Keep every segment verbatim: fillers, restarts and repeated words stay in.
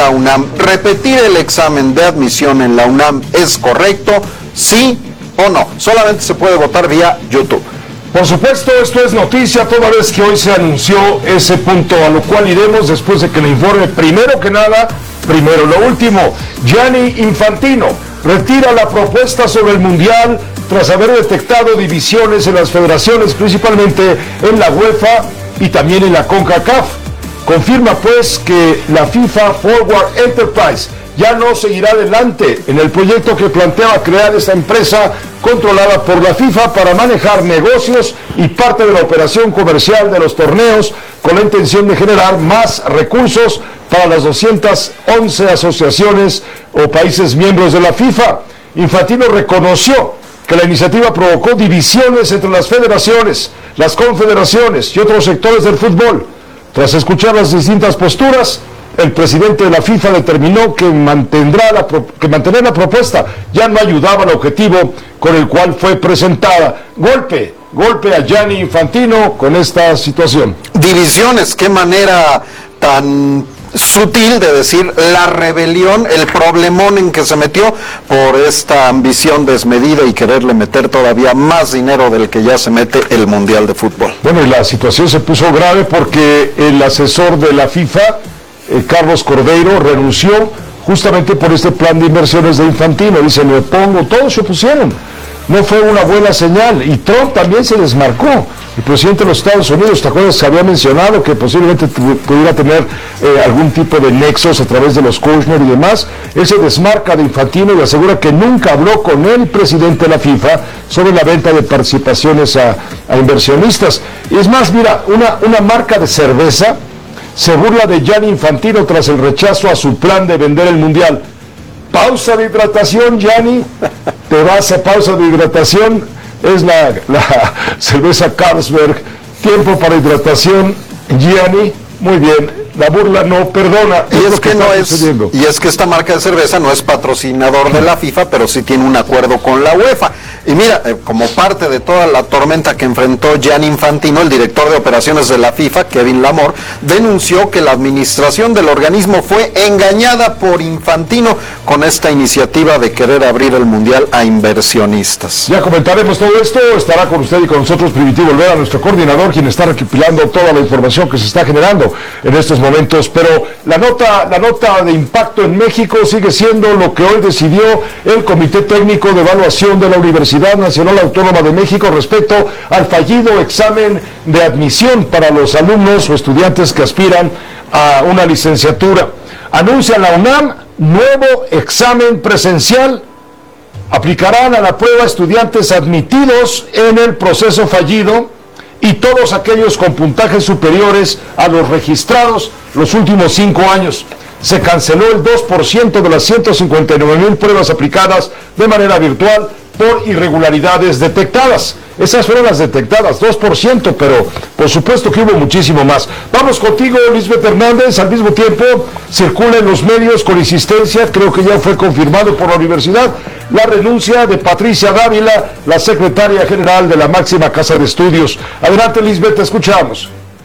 la UNAM. ¿Repetir el examen de admisión en la UNAM es correcto? ¿Sí o no? Solamente se puede votar vía YouTube. Por supuesto, esto es noticia toda vez que hoy se anunció ese punto, a lo cual iremos después de que le informe. Primero que nada, primero lo último, Gianni Infantino retira la propuesta sobre el Mundial tras haber detectado divisiones en las federaciones, principalmente en la UEFA y también en la CONCACAF. Confirma pues que la FIFA Forward Enterprise ya no seguirá adelante en el proyecto que planteaba crear esta empresa controlada por la FIFA para manejar negocios y parte de la operación comercial de los torneos, con la intención de generar más recursos para las doscientas once asociaciones o países miembros de la FIFA. Infantino reconoció que la iniciativa provocó divisiones entre las federaciones, las confederaciones y otros sectores del fútbol. Tras escuchar las distintas posturas, el presidente de la FIFA determinó que, mantendrá la pro, que mantener la propuesta ya no ayudaba al objetivo con el cual fue presentada. Golpe, golpe a Gianni Infantino con esta situación. Divisiones, qué manera tan sutil de decir la rebelión, el problemón en que se metió por esta ambición desmedida y quererle meter todavía más dinero del que ya se mete el Mundial de Fútbol. Bueno, y la situación se puso grave porque el asesor de la FIFA, eh, Carlos Cordeiro, renunció justamente por este plan de inversiones de Infantino. Dice, me opongo, todos se opusieron. No fue una buena señal, y Trump también se desmarcó. El presidente de los Estados Unidos, ¿te acuerdas? Se había mencionado que posiblemente pudiera tener eh, algún tipo de nexos a través de los Kushner y demás. Él se desmarca de Infantino y asegura que nunca habló con el presidente de la FIFA sobre la venta de participaciones a, a inversionistas. Y es más, mira, una, una marca de cerveza se burla de Gianni Infantino tras el rechazo a su plan de vender el Mundial. Pausa de hidratación, Gianni. Te vas a pausa de hidratación. Es la, la cerveza Carlsberg. Tiempo para hidratación, Gianni. Muy bien. La burla no perdona. Y es, es que, que no es, y es que esta marca de cerveza no es patrocinador de la FIFA, pero sí tiene un acuerdo con la UEFA. Y mira, eh, como parte de toda la tormenta que enfrentó Gianni Infantino, el director de operaciones de la FIFA, Kevin Lamore, denunció que la administración del organismo fue engañada por Infantino con esta iniciativa de querer abrir el Mundial a inversionistas. Ya comentaremos todo esto. Estará con usted y con nosotros Primitivo Olvera, nuestro coordinador, quien está recopilando toda la información que se está generando en estos momentos. Pero la nota, la nota de impacto en México sigue siendo lo que hoy decidió el Comité Técnico de Evaluación de la Universidad Nacional Autónoma de México respecto al fallido examen de admisión para los alumnos o estudiantes que aspiran a una licenciatura. Anuncia la UNAM nuevo examen presencial. Aplicarán a la prueba estudiantes admitidos en el proceso fallido y todos aquellos con puntajes superiores a los registrados los últimos cinco años. Se canceló el dos por ciento de las ciento cincuenta y nueve mil pruebas aplicadas de manera virtual por irregularidades detectadas. Esas fueron las detectadas, dos por ciento, pero por supuesto que hubo muchísimo más. Vamos contigo, Lisbeth Hernández. Al mismo tiempo, circula en los medios con insistencia, creo que ya fue confirmado por la universidad, la renuncia de Patricia Dávila, la secretaria general de la máxima casa de estudios. Adelante, Lisbeth, te escuchamos.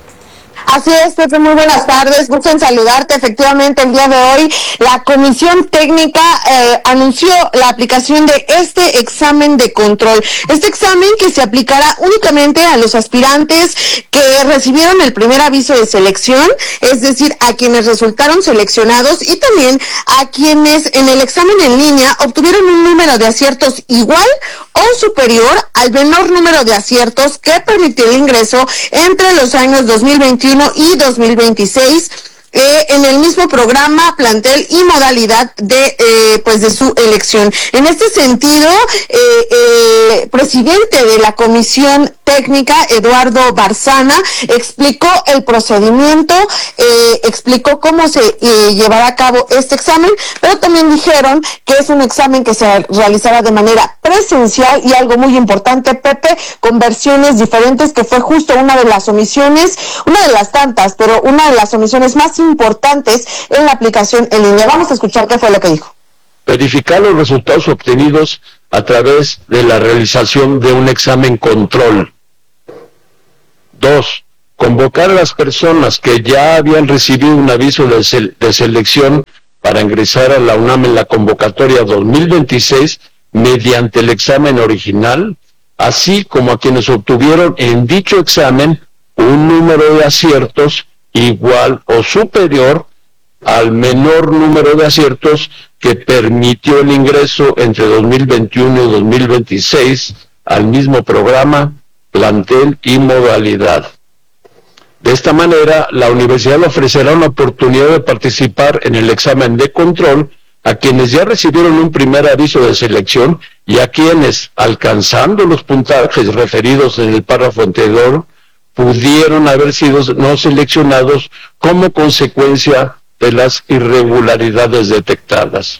Así es, Pepe, muy buenas tardes, gusto en saludarte. Efectivamente, el día de hoy la Comisión Técnica eh, anunció la aplicación de este examen de control. Este examen que se aplicará únicamente a los aspirantes que recibieron el primer aviso de selección, es decir, a quienes resultaron seleccionados y también a quienes en el examen en línea obtuvieron un número de aciertos igual o superior al menor número de aciertos que permitió el ingreso entre los años dos mil veintiuno y dos mil veintiséis eh, en el mismo programa, plantel y modalidad de eh, pues de su elección. En este sentido, eh, eh, presidente de la Comisión Técnica, Eduardo Barzana, explicó el procedimiento, eh, explicó cómo se eh, llevará a cabo este examen, pero también dijeron que es un examen que se realizará de manera presencial y algo muy importante, Pepe, con versiones diferentes, que fue justo una de las omisiones, una de las tantas, pero una de las omisiones más importantes en la aplicación en línea. Vamos a escuchar qué fue lo que dijo. Verificar los resultados obtenidos a través de la realización de un examen control. Dos, convocar a las personas que ya habían recibido un aviso de, se- de selección para ingresar a la UNAM en la convocatoria dos mil veintiséis mediante el examen original, así como a quienes obtuvieron en dicho examen un número de aciertos igual o superior al menor número de aciertos que permitió el ingreso entre dos mil veintiuno y dos mil veintiséis al mismo programa, plantel y modalidad. De esta manera, la universidad le ofrecerá una oportunidad de participar en el examen de control a quienes ya recibieron un primer aviso de selección y a quienes, alcanzando los puntajes referidos en el párrafo anterior, pudieron haber sido no seleccionados como consecuencia de las irregularidades detectadas.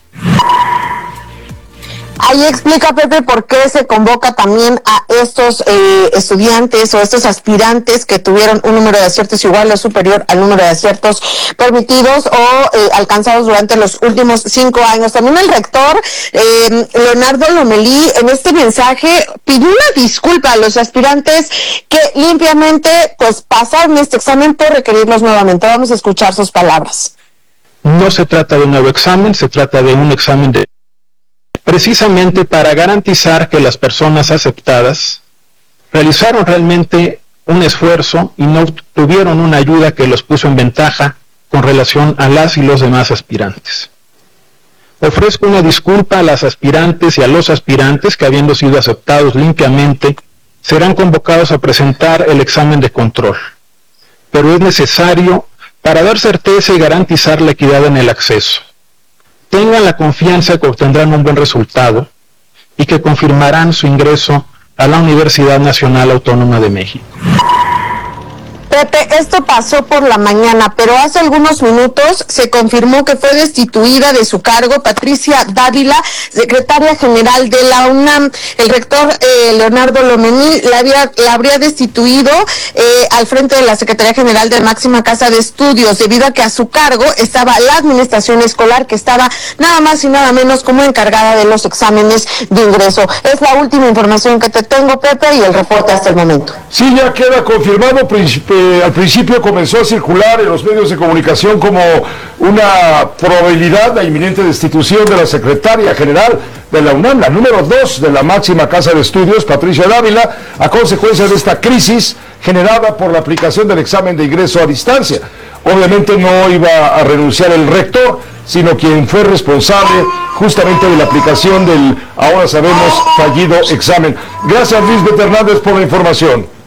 Ahí explica, Pepe, por qué se convoca también a estos eh, estudiantes o estos aspirantes que tuvieron un número de aciertos igual o superior al número de aciertos permitidos o eh, alcanzados durante los últimos cinco años. También el rector, eh, Leonardo Lomelí, en este mensaje pidió una disculpa a los aspirantes que limpiamente pues pasaron este examen por requerirlos nuevamente. Vamos a escuchar sus palabras. No se trata de un nuevo examen, se trata de un examen de precisamente para garantizar que las personas aceptadas realizaron realmente un esfuerzo y no tuvieron una ayuda que los puso en ventaja con relación a las y los demás aspirantes. Ofrezco una disculpa a las aspirantes y a los aspirantes que, habiendo sido aceptados limpiamente, serán convocados a presentar el examen de control, pero es necesario para dar certeza y garantizar la equidad en el acceso. Tengan la confianza que obtendrán un buen resultado y que confirmarán su ingreso a la Universidad Nacional Autónoma de México. Pepe, esto pasó por la mañana, pero hace algunos minutos se confirmó que fue destituida de su cargo Patricia Dávila, secretaria general de la UNAM. El rector eh, Leonardo Lomelí la, había, la habría destituido eh, al frente de la Secretaría General de Máxima Casa de Estudios, debido a que a su cargo estaba la administración escolar, que estaba nada más y nada menos como encargada de los exámenes de ingreso. Es la última información que te tengo, Pepe, y el reporte hasta el momento. Sí, ya queda confirmado, príncipe. Al principio comenzó a circular en los medios de comunicación como una probabilidad de inminente destitución de la secretaria general de la UNAM, la número dos de la máxima casa de estudios, Patricia Dávila, a consecuencia de esta crisis generada por la aplicación del examen de ingreso a distancia. Obviamente no iba a renunciar el rector, sino quien fue responsable justamente de la aplicación del, ahora sabemos, fallido examen. Gracias, Lisbeth Hernández, por la información.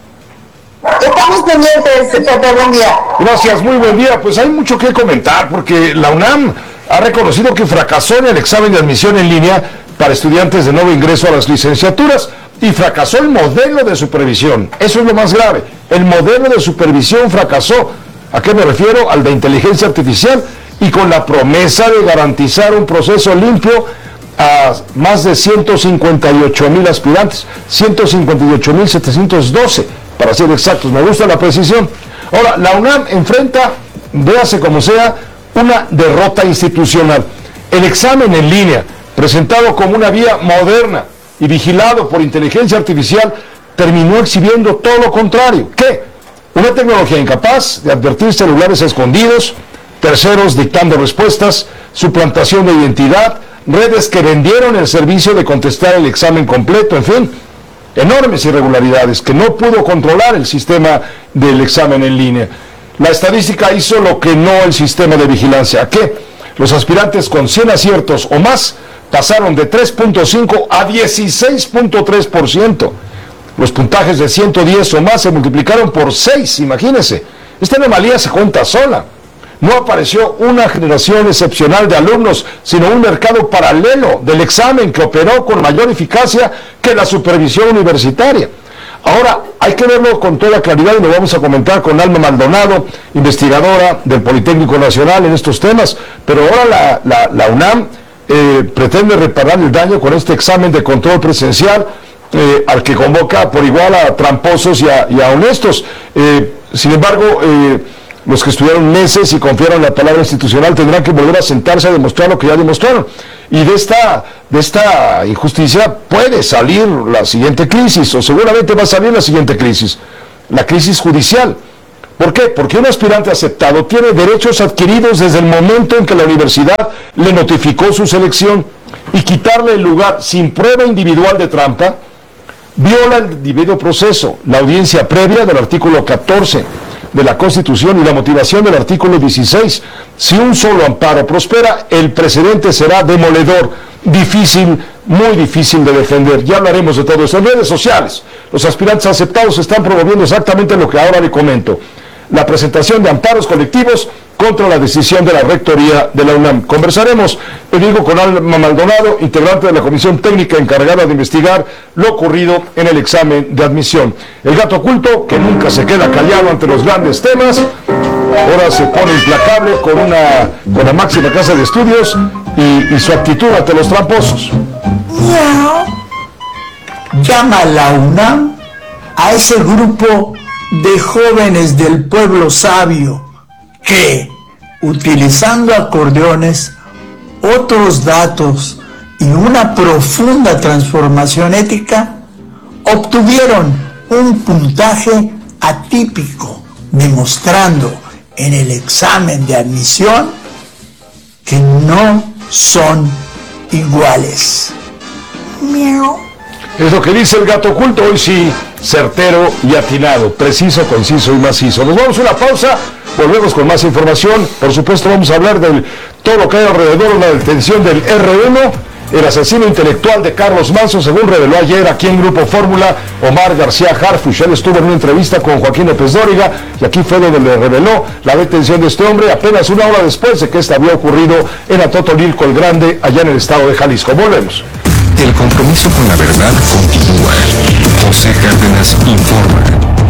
Estamos pendientes, Pepe, buen día. Gracias, muy buen día. Pues hay mucho que comentar porque la UNAM ha reconocido que fracasó en el examen de admisión en línea para estudiantes de nuevo ingreso a las licenciaturas y fracasó el modelo de supervisión. Eso es lo más grave. El modelo de supervisión fracasó. ¿A qué me refiero? Al de inteligencia artificial, y con la promesa de garantizar un proceso limpio a más de ciento cincuenta y ocho mil aspirantes, ciento cincuenta y ocho mil setecientos doce. Para ser exactos, me gusta la precisión. Ahora, la UNAM enfrenta, véase como sea, una derrota institucional. El examen en línea, presentado como una vía moderna y vigilado por inteligencia artificial, terminó exhibiendo todo lo contrario. ¿Qué? Una tecnología incapaz de advertir celulares escondidos, terceros dictando respuestas, suplantación de identidad, redes que vendieron el servicio de contestar el examen completo, en fin, enormes irregularidades que no pudo controlar el sistema del examen en línea. La estadística hizo lo que no el sistema de vigilancia. ¿Qué? Los aspirantes con cien aciertos o más pasaron de tres punto cinco a dieciséis punto tres por ciento. Los puntajes de ciento diez o más se multiplicaron por seis, imagínense. Esta anomalía se cuenta sola. No apareció una generación excepcional de alumnos, sino un mercado paralelo del examen que operó con mayor eficacia que la supervisión universitaria. Ahora, hay que verlo con toda claridad y lo vamos a comentar con Alma Maldonado, investigadora del Politécnico Nacional en estos temas, pero ahora la, la, la UNAM eh, pretende reparar el daño con este examen de control presencial eh, al que convoca por igual a tramposos y a, y a honestos. Eh, sin embargo, eh, los que estudiaron meses y confiaron en la palabra institucional tendrán que volver a sentarse a demostrar lo que ya demostraron. Y de esta, de esta injusticia puede salir la siguiente crisis, o seguramente va a salir la siguiente crisis, la crisis judicial. ¿Por qué? Porque un aspirante aceptado tiene derechos adquiridos desde el momento en que la universidad le notificó su selección y quitarle el lugar sin prueba individual de trampa viola el debido proceso, la audiencia previa del artículo catorce de la Constitución y la motivación del artículo dieciséis. Si un solo amparo prospera, el precedente será demoledor, difícil, muy difícil de defender. Ya hablaremos de todo esto. En redes sociales, los aspirantes aceptados están promoviendo exactamente lo que ahora le comento: la presentación de amparos colectivos contra la decisión de la Rectoría de la UNAM. Conversaremos, te digo, con Alma Maldonado, integrante de la Comisión Técnica encargada de investigar lo ocurrido en el examen de admisión. El gato oculto, que nunca se queda callado ante los grandes temas, ahora se pone implacable con, una, con la máxima casa de estudios y, y su actitud ante los tramposos. Miau. Llama a la UNAM a ese grupo de jóvenes del pueblo sabio que, utilizando acordeones, otros datos y una profunda transformación ética, obtuvieron un puntaje atípico, demostrando en el examen de admisión que no son iguales. Miau. Es lo que dice el gato oculto, hoy sí, certero y atinado, preciso, conciso y macizo. Nos vamos a una pausa, volvemos con más información. Por supuesto vamos a hablar de todo lo que hay alrededor de la detención del erre uno, el asesino intelectual de Carlos Manzo, según reveló ayer aquí en Grupo Fórmula Omar García Harfuch. Él estuvo en una entrevista con Joaquín López Dóriga y aquí fue donde le reveló la detención de este hombre apenas una hora después de que esta había ocurrido en Atotonilco el Grande, allá en el estado de Jalisco. Volvemos. El compromiso con la verdad continúa. José Cárdenas informa.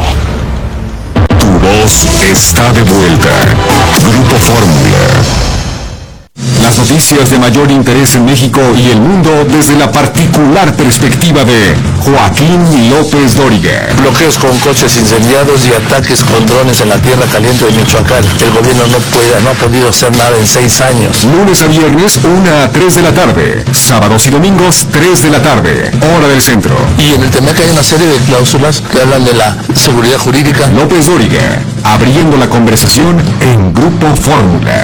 Tu voz está de vuelta. Grupo Fórmula. Las noticias de mayor interés en México y el mundo desde la particular perspectiva de Joaquín López Dóriga. Bloqueos con coches incendiados y ataques con drones en la tierra caliente de Michoacán. El gobierno no puede, no ha podido hacer nada en seis años. Lunes a viernes, una a tres de la tarde. Sábados y domingos, tres de la tarde. Hora del centro. Y en el tema que hay una serie de cláusulas que hablan de la seguridad jurídica. López Dóriga, abriendo la conversación en Grupo Fórmula.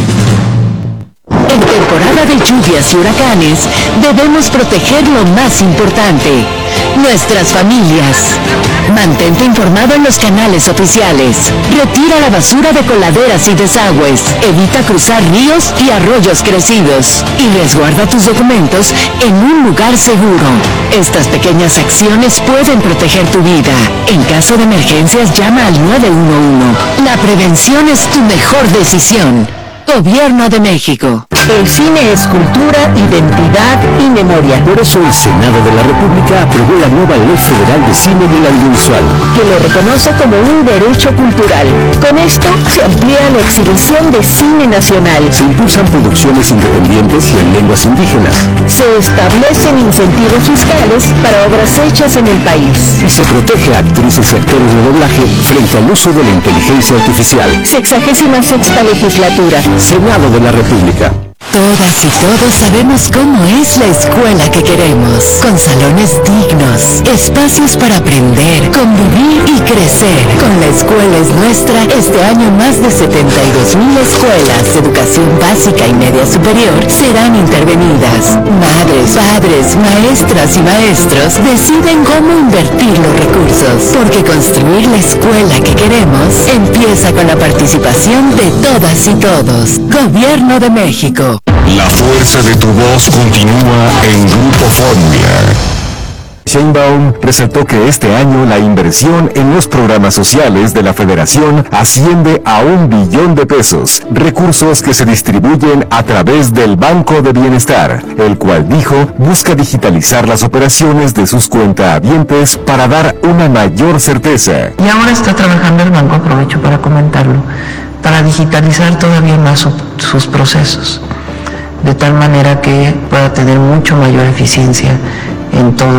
En temporada de lluvias y huracanes, debemos proteger lo más importante, nuestras familias. Mantente informado en los canales oficiales. Retira la basura de coladeras y desagües. Evita cruzar ríos y arroyos crecidos. Y resguarda tus documentos en un lugar seguro. Estas pequeñas acciones pueden proteger tu vida. En caso de emergencias, llama al nueve uno uno. La prevención es tu mejor decisión. Gobierno de México. El cine es cultura, identidad y memoria. Por eso el Senado de la República aprobó la nueva Ley Federal de Cine del Audiovisual, que lo reconoce como un derecho cultural. Con esto se amplía la exhibición de cine nacional. Se impulsan producciones independientes y en lenguas indígenas. Se establecen incentivos fiscales para obras hechas en el país. Y se protege a actrices y actores de doblaje frente al uso de la inteligencia artificial. Sexagésima sexta legislatura. Senado de la República. Todas y todos sabemos cómo es la escuela que queremos, con salones dignos, espacios para aprender, convivir y crecer. Con La Escuela es Nuestra, este año más de setenta y dos mil escuelas de educación básica y media superior serán intervenidas. Madres, padres, maestras y maestros deciden cómo invertir los recursos, porque construir la escuela que queremos empieza con la participación de todas y todos. Gobierno de México. La fuerza de tu voz continúa en Grupo Fórmula. Sheinbaum resaltó que este año la inversión en los programas sociales de la Federación asciende a un billón de pesos, recursos que se distribuyen a través del Banco de Bienestar, el cual dijo busca digitalizar las operaciones de sus cuentahabientes para dar una mayor certeza. Y ahora está trabajando el banco, aprovecho para comentarlo, para digitalizar todavía más su, sus procesos, de tal manera que pueda tener mucho mayor eficiencia en todo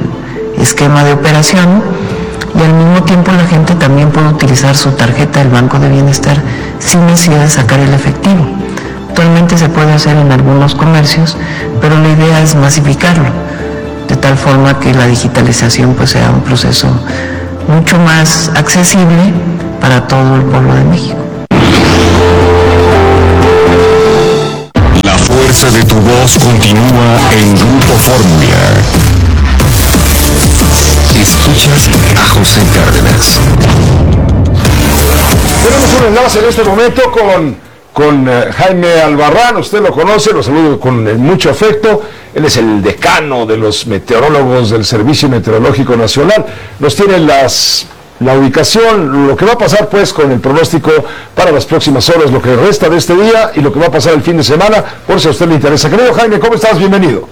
el esquema de operación, y al mismo tiempo la gente también puede utilizar su tarjeta del Banco de Bienestar sin necesidad de sacar el efectivo. Actualmente se puede hacer en algunos comercios, pero la idea es masificarlo, de tal forma que la digitalización pues sea un proceso mucho más accesible para todo el pueblo de México. voz continúa en Grupo Fórmula. Escuchas a José Cárdenas. Tenemos un enlace en este momento con, con uh, Jaime Albarrán. Usted lo conoce, lo saludo con eh, mucho afecto. Él es el decano de los meteorólogos del Servicio Meteorológico Nacional. Nos tiene las... la ubicación, lo que va a pasar pues con el pronóstico para las próximas horas, lo que resta de este día y lo que va a pasar el fin de semana, por si a usted le interesa. Querido Jaime, ¿cómo estás? Bienvenido.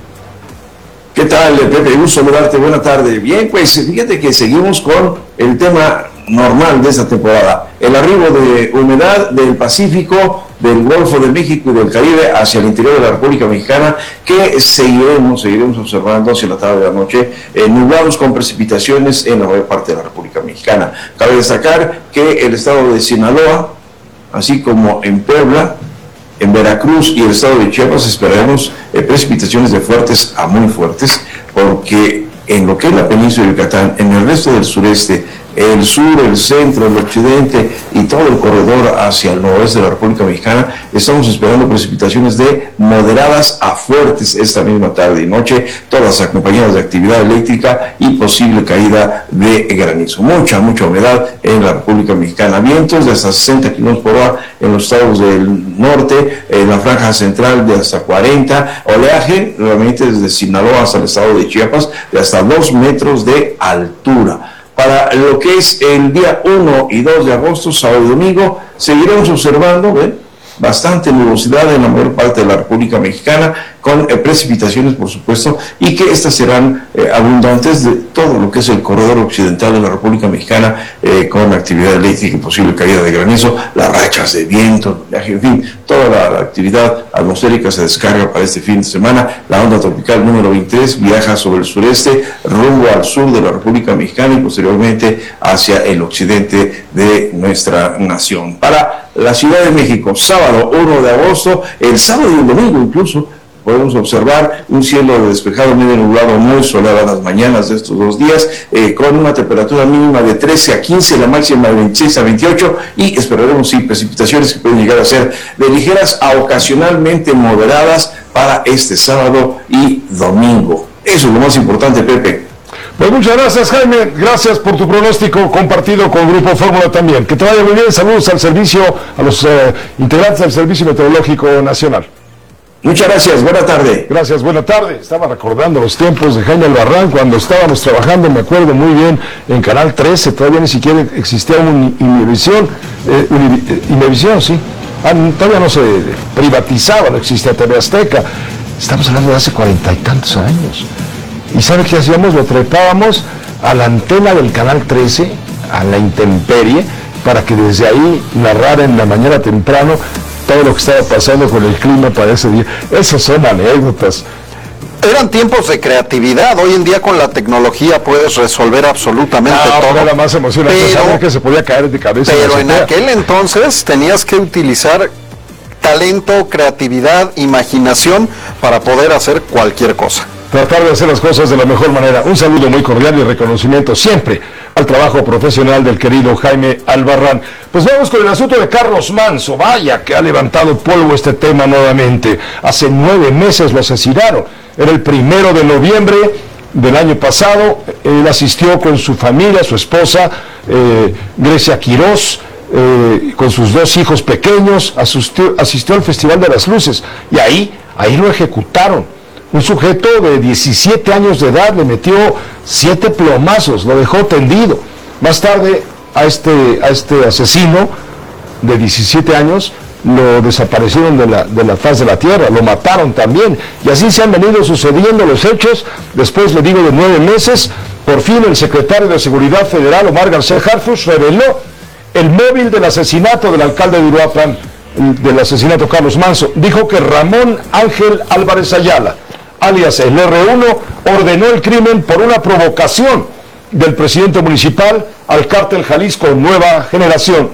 ¿Qué tal, Pepe? Gusto saludarte, buena tarde. Bien, pues fíjate que seguimos con el tema normal de esta temporada, el arribo de humedad del Pacífico, del Golfo de México y del Caribe hacia el interior de la República Mexicana, que seguiremos, seguiremos observando hacia la tarde de la noche, eh, nublados con precipitaciones en la mayor parte de la República Mexicana. Cabe destacar que el estado de Sinaloa, así como en Puebla, en Veracruz y el estado de Chiapas esperaremos eh, precipitaciones de fuertes a muy fuertes, porque en lo que es la península de Yucatán, en el resto del sureste, el sur, el centro, el occidente y todo el corredor hacia el noroeste de la República Mexicana, estamos esperando precipitaciones de moderadas a fuertes esta misma tarde y noche, todas acompañadas de actividad eléctrica y posible caída de granizo. Mucha, mucha humedad en la República Mexicana. Vientos de hasta sesenta kilómetros por hora en los estados del norte, en la franja central de hasta cuarenta. Oleaje, nuevamente desde Sinaloa hasta el estado de Chiapas, de hasta dos metros de altura. Para lo que es el día uno y dos de agosto, sábado y domingo, seguiremos observando ¿ven? bastante nubosidad en la mayor parte de la República Mexicana, con eh, precipitaciones, por supuesto, y que estas serán eh, abundantes de todo lo que es el corredor occidental de la República Mexicana, eh, con actividad eléctrica y posible caída de granizo, las rachas de viento, en fin, toda la, la actividad atmosférica se descarga para este fin de semana. La onda tropical número veintitrés viaja sobre el sureste, rumbo al sur de la República Mexicana y posteriormente hacia el occidente de nuestra nación. Para la Ciudad de México, sábado uno de agosto, el sábado y el domingo incluso, podemos observar un cielo despejado, medio nublado, muy soleado en las mañanas de estos dos días, eh, con una temperatura mínima de trece a quince, la máxima de veintiséis a veintiocho, y esperaremos sí, precipitaciones que pueden llegar a ser de ligeras a ocasionalmente moderadas para este sábado y domingo. Eso es lo más importante, Pepe. Pues muchas gracias, Jaime, gracias por tu pronóstico compartido con Grupo Fórmula también. Que te vaya muy bien, saludos al servicio, a los eh, integrantes del Servicio Meteorológico Nacional. Muchas gracias, buena tarde. Gracias, buena tarde. Estaba recordando los tiempos de Jaime Albarrán cuando estábamos trabajando, me acuerdo muy bien, en Canal trece, todavía ni siquiera existía un Univisión, eh, Univisión, sí, ah, todavía no se privatizaba, no existía T V Azteca. Estamos hablando de hace cuarenta y tantos años. ¿Y sabe qué hacíamos? Lo trepábamos a la antena del Canal trece, a la intemperie, para que desde ahí narrara en la mañana temprano todo lo que estaba pasando con el clima para ese día. Esas son anécdotas. Eran tiempos de creatividad. Hoy en día con la tecnología puedes resolver absolutamente no, todo. Era más emocionante pero, saber que se podía caer de cabeza. Pero en aquel entonces tenías que utilizar talento, creatividad, imaginación para poder hacer cualquier cosa. Tratar de hacer las cosas de la mejor manera. Un saludo muy cordial y reconocimiento siempre al trabajo profesional del querido Jaime Albarrán. Pues vamos con el asunto de Carlos Manzo. Vaya que ha levantado polvo este tema nuevamente. Hace nueve meses lo asesinaron. Era el primero de noviembre del año pasado. Él asistió con su familia, su esposa, eh, Grecia Quirós, eh, con sus dos hijos pequeños. Asistió, asistió al Festival de las Luces. Y ahí, ahí lo ejecutaron. Un sujeto de diecisiete años de edad le metió siete plomazos, lo dejó tendido. Más tarde a este, a este asesino de diecisiete años lo desaparecieron de la, de la faz de la tierra, lo mataron también. Y así se han venido sucediendo los hechos. Después, le digo, de nueve meses, por fin el secretario de Seguridad Federal, Omar García Harfuch, reveló el móvil del asesinato del alcalde de Uruapan, del asesinato Carlos Manzo. Dijo que Ramón Ángel Álvarez Ayala, alias el erre uno, ordenó el crimen por una provocación del presidente municipal al cártel Jalisco Nueva Generación.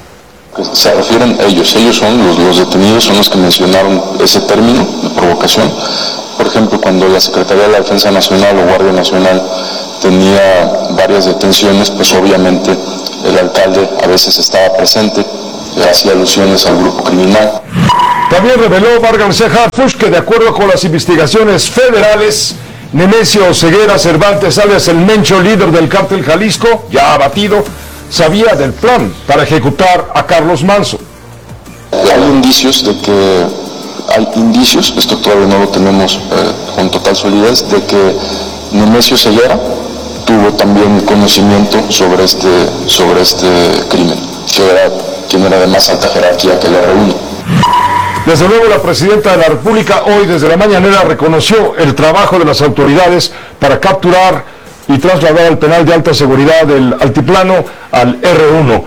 Se refieren a ellos, ellos son los, los detenidos, son los que mencionaron ese término de provocación. Por ejemplo, cuando la Secretaría de la Defensa Nacional o Guardia Nacional tenía varias detenciones, pues obviamente el alcalde a veces estaba presente, hacía alusiones al grupo criminal. Tal También reveló Omar García Harfuch que de acuerdo con las investigaciones federales, Nemesio Ceguera Cervantes, alias el Mencho, líder del cártel Jalisco, ya abatido, sabía del plan para ejecutar a Carlos Manzo. Hay indicios de que, hay indicios, esto todavía no lo tenemos eh, con total solidez, de que Nemesio Ceguera tuvo también conocimiento sobre este, sobre este crimen, que era quien era de más alta jerarquía que el R uno. Desde luego, la presidenta de la República hoy desde la mañanera reconoció el trabajo de las autoridades para capturar y trasladar al penal de alta seguridad del Altiplano al R uno.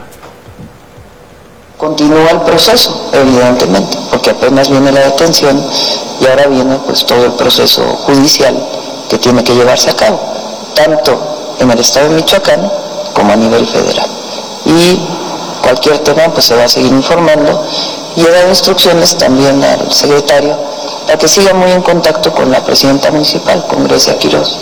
Continúa el proceso, evidentemente, porque apenas viene la detención y ahora viene pues todo el proceso judicial que tiene que llevarse a cabo, tanto en el estado de Michoacán como a nivel federal. Y cualquier tema pues se va a seguir informando y he dado instrucciones también al secretario para que siga muy en contacto con la presidenta municipal, con Grecia Quiroz,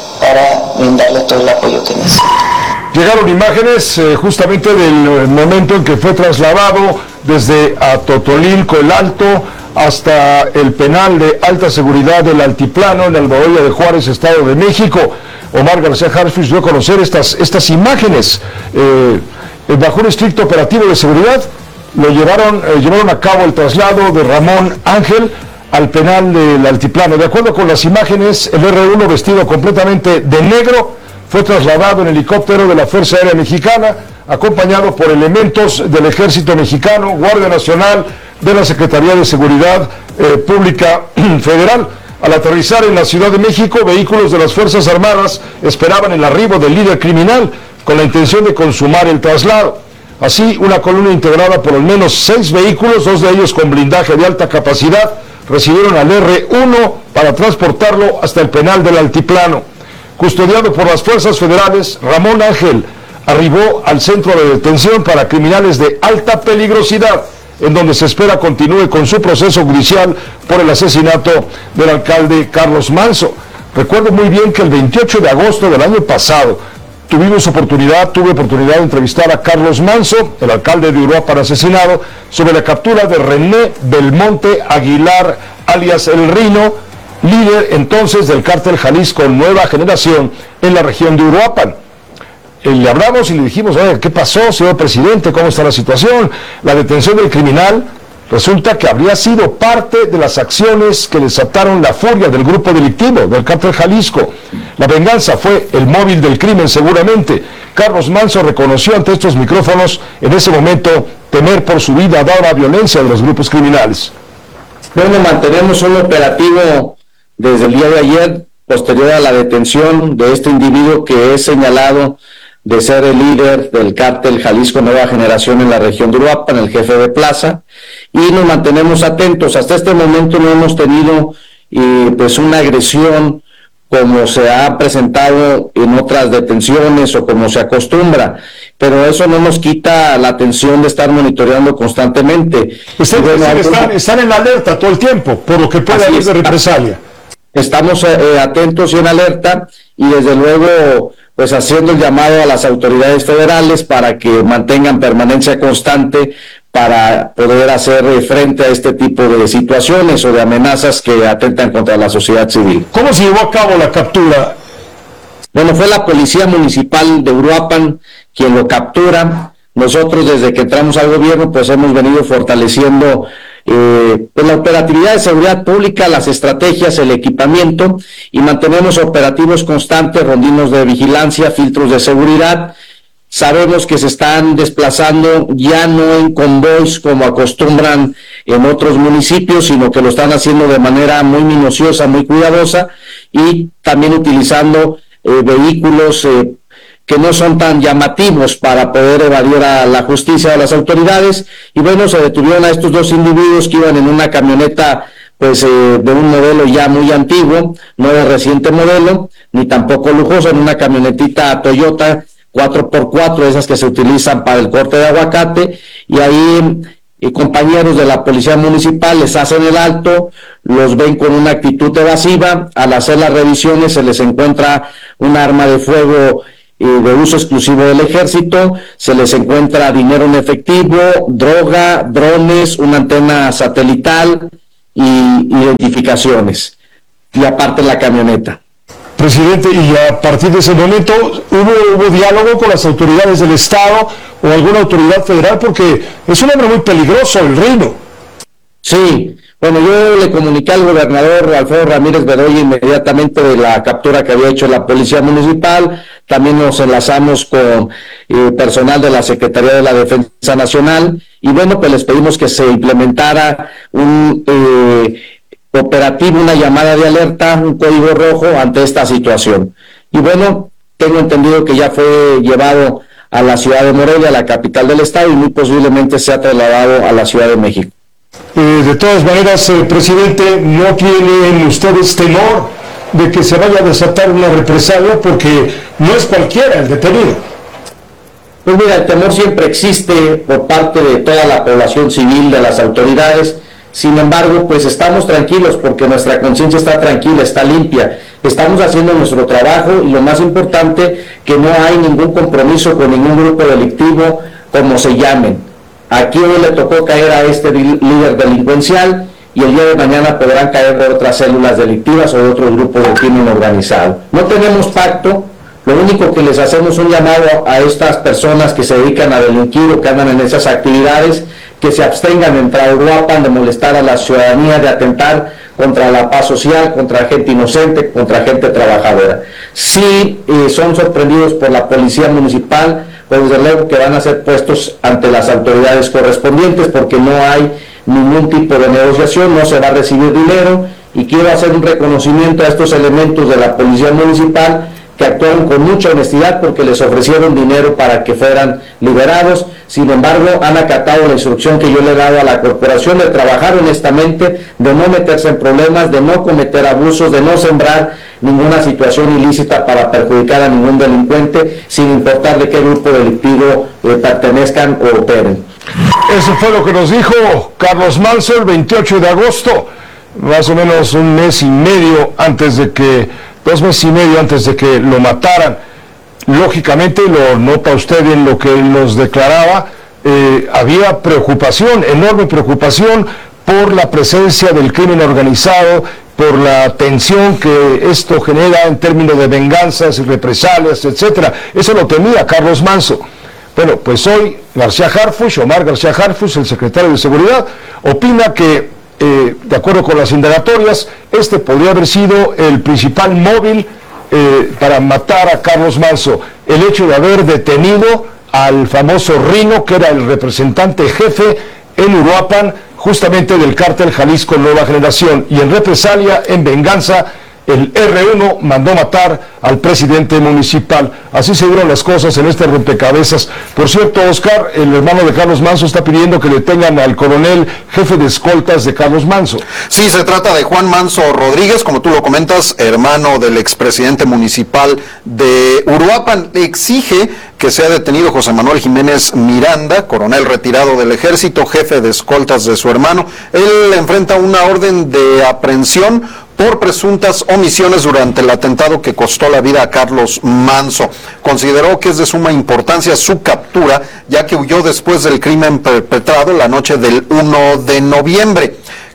para brindarle todo el apoyo que necesita. Llegaron imágenes eh, justamente del momento en que fue trasladado desde Atotolilco el Alto hasta el penal de alta seguridad del Altiplano en Albahoya de Juárez, Estado de México. Omar García Harfuch dio a conocer estas, estas imágenes. Eh, bajo un estricto operativo de seguridad, lo llevaron, eh, llevaron a cabo el traslado de Ramón Ángel al penal del Altiplano. De acuerdo con las imágenes, el R uno, vestido completamente de negro, fue trasladado en helicóptero de la Fuerza Aérea Mexicana, acompañado por elementos del Ejército Mexicano, Guardia Nacional, de la Secretaría de Seguridad eh, Pública Federal. Al aterrizar en la Ciudad de México, vehículos de las Fuerzas Armadas esperaban el arribo del líder criminal con la intención de consumar el traslado. Así, una columna integrada por al menos seis vehículos, dos de ellos con blindaje de alta capacidad, recibieron al R uno para transportarlo hasta el penal del Altiplano. Custodiado por las fuerzas federales, Ramón Ángel arribó al centro de detención para criminales de alta peligrosidad, en donde se espera continúe con su proceso judicial por el asesinato del alcalde Carlos Manzo. Recuerdo muy bien que el veintiocho de agosto del año pasado tuvimos oportunidad, tuve oportunidad de entrevistar a Carlos Manzo, el alcalde de Uruapan asesinado, sobre la captura de René Belmonte Aguilar, alias El Rino, líder entonces del cártel Jalisco Nueva Generación en la región de Uruapan. Eh, le hablamos y le dijimos, oye, ¿qué pasó, señor presidente? ¿Cómo está la situación? La detención del criminal resulta que habría sido parte de las acciones que desataron la furia del grupo delictivo del cártel Jalisco. La venganza fue el móvil del crimen, seguramente. Carlos Manzo reconoció ante estos micrófonos en ese momento temer por su vida dada la violencia de los grupos criminales. Bueno, mantenemos un operativo desde el día de ayer, posterior a la detención de este individuo que es señalado de ser el líder del cártel Jalisco Nueva Generación en la región de Uruapan, el jefe de plaza, y nos mantenemos atentos. Hasta este momento no hemos tenido eh, pues una agresión como se ha presentado en otras detenciones o como se acostumbra, pero eso no nos quita la atención de estar monitoreando constantemente. Están, bueno, están, están en alerta todo el tiempo por lo que pueda haber de represalia. Estamos eh, atentos y en alerta, y desde luego pues haciendo el llamado a las autoridades federales para que mantengan permanencia constante para poder hacer frente a este tipo de situaciones o de amenazas que atentan contra la sociedad civil. ¿Cómo se llevó a cabo la captura? Bueno, fue la Policía Municipal de Uruapan quien lo captura. Nosotros desde que entramos al gobierno pues hemos venido fortaleciendo eh, pues la operatividad de seguridad pública, las estrategias, el equipamiento, y mantenemos operativos constantes, rondinos de vigilancia, filtros de seguridad. Sabemos que se están desplazando ya no en convoys como acostumbran en otros municipios, sino que lo están haciendo de manera muy minuciosa, muy cuidadosa, y también utilizando eh, vehículos eh, que no son tan llamativos para poder evadir a la justicia, a las autoridades. Y bueno, se detuvieron a estos dos individuos que iban en una camioneta pues eh, de un modelo ya muy antiguo, no de reciente modelo, ni tampoco lujoso, en una camionetita Toyota cuatro por cuatro, esas que se utilizan para el corte de aguacate, y ahí eh, compañeros de la Policía Municipal les hacen el alto, los ven con una actitud evasiva. Al hacer las revisiones se les encuentra un arma de fuego eh, de uso exclusivo del ejército. Se les encuentra dinero en efectivo, droga, drones, una antena satelital y identificaciones, y aparte la camioneta. Presidente, y a partir de ese momento, ¿hubo, hubo diálogo con las autoridades del Estado o alguna autoridad federal? Porque es un hombre muy peligroso, el Rino. Sí, bueno, yo le comuniqué al gobernador Alfredo Ramírez Bedoya inmediatamente de la captura que había hecho la Policía Municipal. También nos enlazamos con eh, personal de la Secretaría de la Defensa Nacional, y bueno, pues les pedimos que se implementara un eh, operativo, una llamada de alerta, un código rojo ante esta situación. Y bueno, tengo entendido que ya fue llevado a la ciudad de Morelia, la capital del estado, y muy posiblemente sea trasladado a la Ciudad de México. Eh, de todas maneras, eh, presidente, ¿no tienen ustedes temor de que se vaya a desatar una represalia? Porque no es cualquiera el detenido. Pues mira, el temor siempre existe por parte de toda la población civil, de las autoridades. Sin embargo, pues estamos tranquilos porque nuestra conciencia está tranquila, está limpia. Estamos haciendo nuestro trabajo, y lo más importante, que no hay ningún compromiso con ningún grupo delictivo, como se llamen. Aquí hoy le tocó caer a este líder delincuencial, y el día de mañana podrán caer de otras células delictivas o de otro grupo de crimen organizado. No tenemos pacto. Lo único que les hacemos un llamado a estas personas que se dedican a delinquir o que andan en esas actividades, que se abstengan de entrar a Uruapan, de molestar a la ciudadanía, de atentar contra la paz social, contra gente inocente, contra gente trabajadora. Si eh, son sorprendidos por la policía municipal, pues desde luego que van a ser puestos ante las autoridades correspondientes, porque no hay ningún tipo de negociación, no se va a recibir dinero, y quiero hacer un reconocimiento a estos elementos de la policía municipal que actuaron con mucha honestidad, porque les ofrecieron dinero para que fueran liberados. Sin embargo, han acatado la instrucción que yo le he dado a la corporación de trabajar honestamente, de no meterse en problemas, de no cometer abusos, de no sembrar ninguna situación ilícita para perjudicar a ningún delincuente, sin importar de qué grupo delictivo eh, pertenezcan o operen. Eso fue lo que nos dijo Carlos Manso el veintiocho de agosto, más o menos un mes y medio antes de que dos meses y medio antes de que lo mataran. Lógicamente, lo nota usted en lo que él nos declaraba, eh, había preocupación, enorme preocupación por la presencia del crimen organizado, por la tensión que esto genera en términos de venganzas y represalias, etcétera. Eso lo temía Carlos Manso. Bueno, pues hoy García Harfuch, Omar García Harfuch, el secretario de Seguridad, opina que Eh, de acuerdo con las indagatorias, este podría haber sido el principal móvil eh, para matar a Carlos Manso. El hecho de haber detenido al famoso Rino, que era el representante jefe en Uruapan, justamente del cártel Jalisco Nueva Generación, y en represalia, en venganza, el erre uno mandó matar al presidente municipal. Así se dieron las cosas en este rompecabezas. Por cierto, Oscar, el hermano de Carlos Manso está pidiendo que detengan al coronel jefe de escoltas de Carlos Manso. Sí, se trata de Juan Manso Rodríguez, como tú lo comentas, hermano del expresidente municipal de Uruapan. Exige que sea detenido José Manuel Jiménez Miranda, coronel retirado del ejército, jefe de escoltas de su hermano. Él enfrenta una orden de aprehensión por presuntas omisiones durante el atentado que costó la vida a Carlos Manso. Consideró que es de suma importancia su captura, ya que huyó después del crimen perpetrado la noche del uno de noviembre.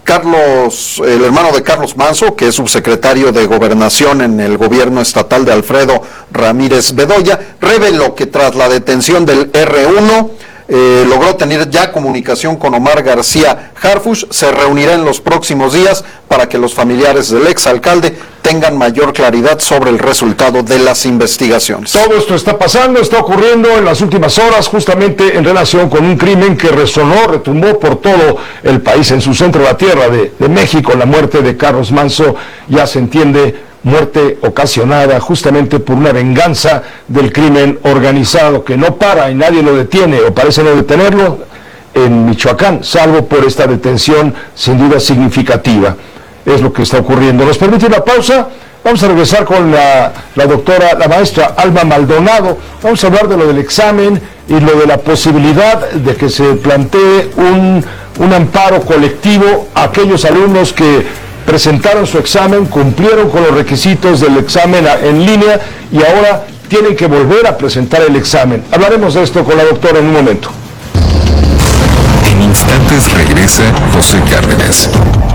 Carlos, el hermano de Carlos Manso, que es subsecretario de Gobernación en el gobierno estatal de Alfredo Ramírez Bedoya, reveló que tras la detención del erre uno, Eh, logró tener ya comunicación con Omar García Harfuch. Se reunirá en los próximos días para que los familiares del exalcalde tengan mayor claridad sobre el resultado de las investigaciones. Todo esto está pasando, está ocurriendo en las últimas horas, justamente en relación con un crimen que resonó, retumbó por todo el país, en su centro, la tierra de, de México, la muerte de Carlos Manso. Ya se entiende, muerte ocasionada justamente por una venganza del crimen organizado que no para y nadie lo detiene, o parece no detenerlo, en Michoacán, salvo por esta detención sin duda significativa. Es lo que está ocurriendo. ¿Nos permite una pausa? Vamos a regresar con la, la doctora, la maestra Alma Maldonado. Vamos a hablar de lo del examen y lo de la posibilidad de que se plantee un, un amparo colectivo a aquellos alumnos que presentaron su examen, cumplieron con los requisitos del examen en línea y ahora tienen que volver a presentar el examen. Hablaremos de esto con la doctora en un momento. En instantes regresa José Cárdenas.